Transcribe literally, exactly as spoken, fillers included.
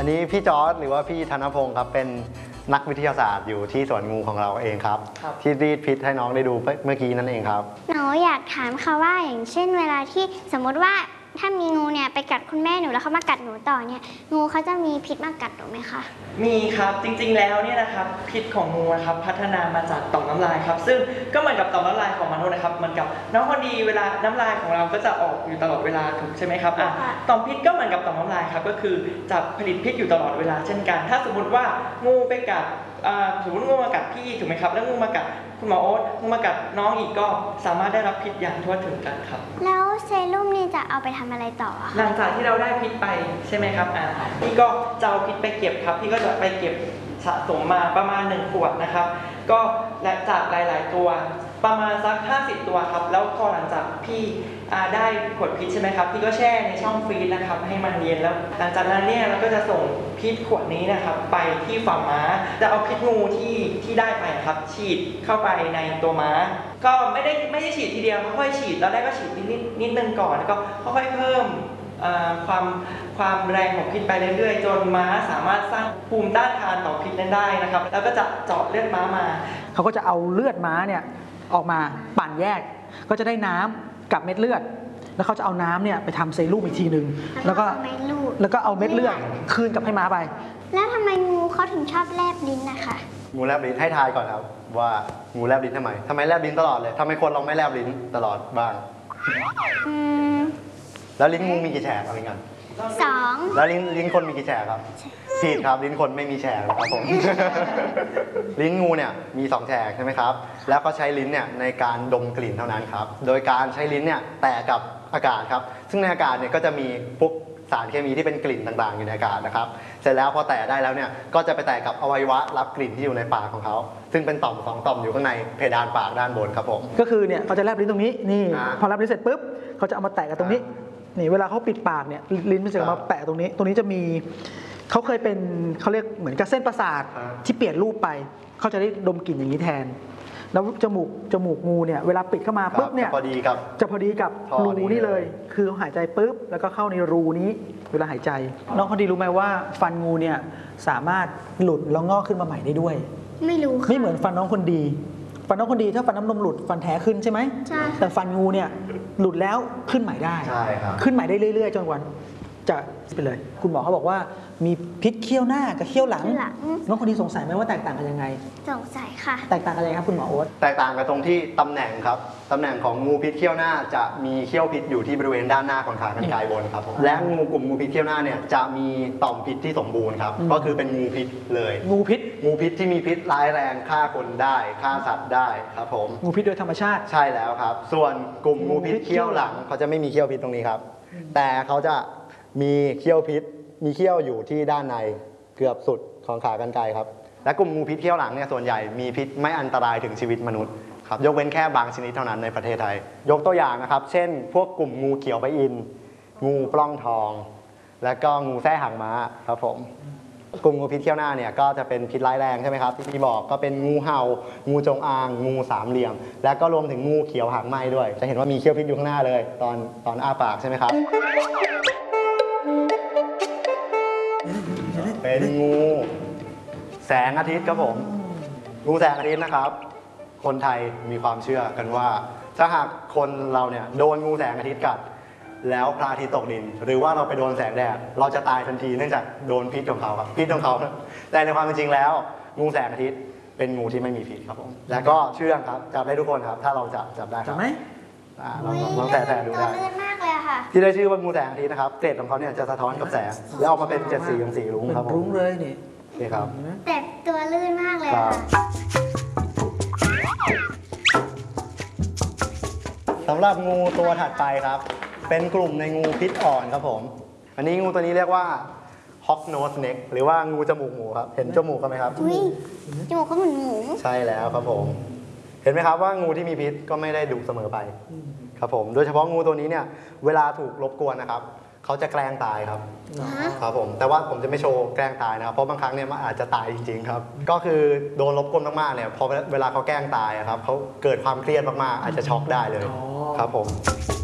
นนี้พี่จอร์จหรือว่าพี่ธนพงศ์ครับเป็นนักวิทยาศาสตร์อยู่ที่สวนงูของเราเองครับที่รีดพิษให้น้องได้ดูเมื่อกี้นั่นเองครับหนูอยากถามค่ะว่าอย่างเช่นเวลาที่สมมติว่าถ้ามีงูเนี่ยไปกัดคุณแม่หนูแล้วเขามากัดหนูต่อเนี่ยงูเขาจะมีพิษมากัดหนูไหมคะมีครับจริงๆแล้วเนี่ยนะครับพิษของงูนะครับพัฒนามาจากต่อมน้ำลายครับซึ่งก็เหมือนกับต่อมน้ำลายของมนุษย์นะครับเหมือนกับน้องคนดีเวลาน้ำลายของเราก็จะออกอยู่ตลอดเวลาถูกใช่ไหมครับอ่ะต่อมพิษก็เหมือนกับต่อมน้ำลายครับก็คือจะผลิตพิษอยู่ตลอดเวลาเช่นกันถ้าสมมติว่างูไปกัดสมมติงูมากัดพี่ถูกไหมครับแล้วงูมากัดคุณหมอโอ๊ตงูมากัดน้องอีกก็สามารถได้รับพิษอย่างทั่วถึงกันครับแล้วเซรุ่มนี่จะเอาไปทำอะไรต่อหลังจากที่เราได้พิษไปใช่ไหมครับอ่าพี่ก็จะเอาพิษไปเก็บครับพี่ก็จะไปเก็บสะสมมาประมาณหนึ่งขวดนะครับก็และจากหลายๆตัวประมาณสักห้าสิบตัวครับแล้วพอหลังจากพี่ได้ขวดพิษใช่ไหมครับพี่ก็แช่ในช่องฟรีซนะครับให้มันเย็นแล้วหลังจากนั้นเนี่ยเราก็จะส่งพิษขวดนี้นะครับไปที่ฝ่าม้าจะเอาพิษงูที่ที่ได้ไปครับฉีดเข้าไปในตัวม้าก็ไม่ได้ไม่ได้ฉีดทีเดียวค่อยๆฉีดแล้วแรกก็ฉีดนิดนิดนึงก่อนแล้วก็ค่อยๆเพิ่มความความแรงของพิษไปเรื่อยๆจนม้าสามารถสร้างภูมิต้านทานต่อพิษนั้นได้นะครับแล้วก็จะเจาะเลือดม้ามาเขาก็จะเอาเลือดม้าเนี่ยออกมาปั่นแยกก็จะได้น้ำกับเม็ดเลือดแล้วเขาจะเอาน้ำเนี่ยไปทำเซรุ่มอีกทีนึงแล้วก็แล้วก็เอาเม็ดเลือดคืนกับให้ม้าไปแล้วทำไมงูเขาถึงชอบแลบลิ้นนะคะงูแลบลิ้นให้ทายก่อนครับว่างูแลบลิ้นทำไมทำไมแลบลิ้นตลอดเลยทำไมคนเราไม่แลบลิ้นตลอดบ้างแล้วลิ้นงูมีกี่แฉกอะไรกันสองแล้วลิ้นลิ้นคนมีกี่แฉกครับผิดครับลิ้นคนไม่มีแฉกครับผมลิ้นงูเนี่ยมีสองแฉกใช่ไหมครับแล้วก็ใช้ลิ้นเนี่ยในการดมกลิ่นเท่านั้นครับโดยการใช้ลิ้นเนี่ยแตะกับอากาศครับซึ่งในอากาศเนี่ยก็จะมีพวกสารเคมีที่เป็นกลิ่นต่างๆอยู่ในอากาศนะครับเสร็จแล้วพอแตะได้แล้วเนี่ยก็จะไปแตะกับอวัยวะรับกลิ่นที่อยู่ในปากของเขาซึ่งเป็นต่อมสองต่อมอยู่ข้างในเพดานปากด้านบนครับผมก็คือเนี่ยเขาจะแลบลิ้นตรงนี้นี่พอแลบลิ้นเสร็จปุ๊บเขาจะเอามาแตะกับตรงนี้นี่เวลาเขาปิดปากเนี่ยลิ้นมันจะมาแปะตรงนี้ตรงนี้จะมีเขาเคยเป็นเขาเรียกเหมือนกับเส้นประสาทที่เปลี่ยนรูปไปเขาจะได้ดมกลิ่นอย่างนี้แทนแล้วจมูกจมูกงูเนี่ยเวลาปิดเข้ามาปุ๊บเนี่ยจะพอดีกับจะพอดีกับรูนี่เลยคือหายใจปุ๊บแล้วก็เข้าในรูนี้เวลาหายใจน้องเขาดีรู้ไหมว่าฟันงูเนี่ยสามารถหลุดแล้วงอกขึ้นมาใหม่ได้ด้วยไม่รู้ไม่เหมือนฟันน้องคนดีฟันน้องคนดีถ้าฟันน้ำนมหลุดฟันแท้ขึ้นใช่ไหมใช่แต่ฟันงูเนี่ยหลุดแล้วขึ้นใหม่ได้ใช่ครับขึ้นใหม่ได้เรื่อยๆจนกว่าจะไปเลยคุณหมอเขาบอกว่ามีพิษเขี้ยวหน้ากับเขี้ยวหลังน้องคนดีสงสัยไหมว่าแตกต่างกันยังไงสงสัยค่ะแตกต่างกันยังไงครับคุณหมอโอ๊ตแตกต่างกันตรงที่ตำแหน่งครับตำแหน่งของงูพิษเขี้ยวหน้าจะมีเขี้ยวพิษอยู่ที่บริเวณด้านหน้าของขากรรไกรบนครับและงูกลุ่มงูพิษเขี้ยวหน้าเนี่ยจะมีต่อมพิษที่สมบูรณ์ครับก็คือเป็นงูพิษเลยงูพิษงูพิษที่มีพิษร้ายแรงฆ่าคนได้ฆ่าสัตว์ได้ครับผมงูพิษโดยธรรมชาติใช่แล้วครับส่วนกลุ่มงูพิษเขี้ยวหลังเขาจะไม่มีเขี้ยวพิษตรงนี้ครับแต่เขาจะมีเขี้ยวพิษมีเขี้ยวอยู่ที่ด้านในเกือบสุดของขากรรไกรครับและกลุ่มงูพิษเขี้ยวหลังเนี่ยส่วนใหญ่มีพิษไม่อันตรายถึงชีวิตมนุษย์ครับยกเว้นแค่บางชนิดเท่านั้นในประเทศไทยยกตัวอย่างนะครับเช่นพวกกลุ่มงูเขียวใบอินงูปล้องทองและก็งูแส้หางม้าครับผมกลุ่มงูพิษเขี้ยวหน้าเนี่ยก็จะเป็นพิษร้ายแรงใช่ไหมครับที่พี่บอกก็เป็นงูเห่างูจงอางงูสามเหลี่ยมและก็รวมถึงงูเขียวหางไหม้ด้วยจะเห็นว่ามีเขี้ยวพิษอยู่ข้างหน้าเลยตอนตอนอ้าปากใช่ไหมครับเป็นงูแสงอาทิตย์ครับผมงูแสงอาทิตย์นะครับคนไทยมีความเชื่อกันว่าถ้าหากคนเราเนี่ยโดนงูแสงอาทิตย์กัดแล้วพระอาทิตย์ตกดินหรือว่าเราไปโดนแสงแดดเราจะตายทันทีเนื่องจากโดนพิษของเขาครับพิษของเขาแต่ในความเป็นจริงแล้วงูแสงอาทิตย์เป็นงูที่ไม่มีพิษครับผมแล้วก็เชื่องครับจับได้ทุกคนครับถ้าเราจับจับได้ครับไหมลองลองแตะๆดูได้ที่ได้ชื่อว่างูแสงอาทิตย์นะครับเกล็ดของเขาเนี่ยจะสะท้อนกับแสงแล้วออกมาเป็นเจ็ดสีของสีรุ้งครับผมรุ้งเลยนี่นี่ครับแต่ตัวลื่นมากเลยค่ะสำหรับงูตัวถัดไปครับเป็นกลุ่มในงูพิษอ่อนครับผมอันนี้งูตัวนี้เรียกว่า Hawk Nose Snake หรือว่างูจมูกหมูครับเห็นจมูกกันไหมครับจมูกเขาเหมือนหมูใช่แล้วครับผมเห็นไหมครับว่างูที่มีพิษก็ไม่ได้ดุเสมอไปครับผมโดยเฉพาะงูตัวนี้เนี่ยเวลาถูกรบกวนนะครับเขาจะแกล้งตายครับครับผมแต่ว่าผมจะไม่โชว์แกล้งตายนะครับเพราะบางครั้งเนี่ยมันอาจจะตายจริงๆครับก็คือโดนรบกวนมากๆเนี่ยพอเวลาเขาแกล้งตายครับเขาเกิดความเครียดมากๆอาจจะช็อกได้เลยครับผม